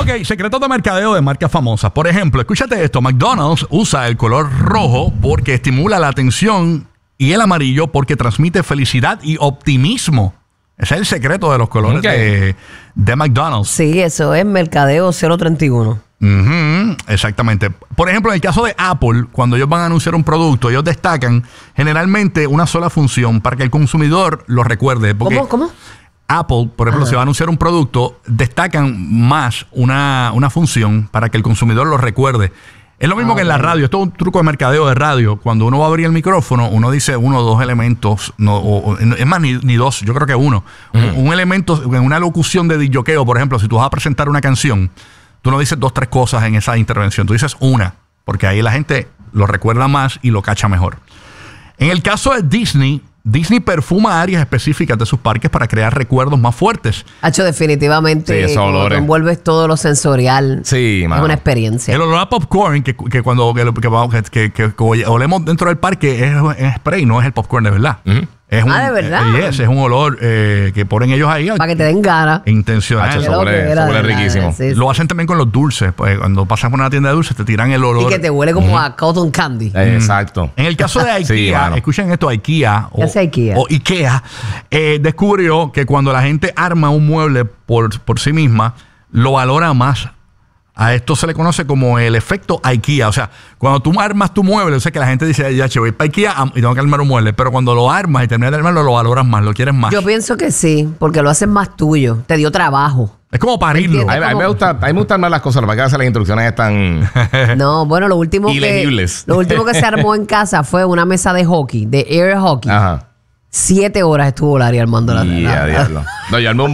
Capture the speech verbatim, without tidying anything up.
Ok, secretos de mercadeo de marcas famosas. Por ejemplo, escúchate esto. McDonald's usa el color rojo porque estimula la atención y el amarillo porque transmite felicidad y optimismo. Ese es el secreto de los colores Okay. de, de McDonald's. Sí, eso es mercadeo cero treinta y uno. Uh-huh, exactamente. Por ejemplo, en el caso de Apple, cuando ellos van a anunciar un producto, ellos destacan generalmente una sola función para que el consumidor lo recuerde. Porque ¿Cómo? ¿Cómo? Apple, por ejemplo, si va a anunciar un producto, destacan más una, una función para que el consumidor lo recuerde. Es lo mismo Ah, que en la radio. Esto es un truco de mercadeo de radio. Cuando uno va a abrir el micrófono, uno dice uno o dos elementos. No, o, o, es más, ni, ni dos. Yo creo que uno. Uh-huh. Un, un elemento, en una locución de disjoqueo, por ejemplo, si tú vas a presentar una canción, tú no dices dos, tres cosas en esa intervención. Tú dices una, porque ahí la gente lo recuerda más y lo cacha mejor. En el caso de Disney, Disney perfuma áreas específicas de sus parques para crear recuerdos más fuertes. Hacho, definitivamente, Sí, esos cuando tú olores. envuelves todo lo sensorial. Sí, es mano. una experiencia. El olor a popcorn que, que cuando que, que, que, que, que olemos dentro del parque es, es spray, no es el popcorn de verdad. Uh-huh. Es un, Ah, ¿de verdad? eh, yes, es un olor eh, que ponen ellos ahí Para que te den ganas. intencional. Hacho, Qué eso lo huele- que era, eso huele de verdad. riquísimo. Sí, sí. Lo hacen también con los dulces. Pues, cuando pasas por una tienda de dulces te tiran el olor. Y que te huele como a cotton candy. Eh, Exacto. En el caso de Sí, IKEA, mano. escuchen esto, IKEA ¿Qué o, hace IKEA? o IKEA eh, descubrió que cuando la gente arma un mueble por, por sí misma, lo valora más. A esto se le conoce como el efecto IKEA. O sea, cuando tú armas tu mueble, o sea que la gente dice, ya, che, voy para IKEA am- y tengo que armar un mueble. Pero cuando lo armas y terminas de armarlo, lo valoras más, lo quieres más. Yo pienso que sí, porque lo hacen más tuyo. Te dio trabajo. Es como parirlo. ¿Entiendes? A mí, a mí me gusta, a mí me gustan más las cosas, para que hacer las instrucciones están... No, bueno, lo último que Ilegibles. lo último que se armó en casa fue una mesa de hockey, de air hockey. Ajá. Siete horas estuvo Larry armando la Y a la- diablo. No, yo armé un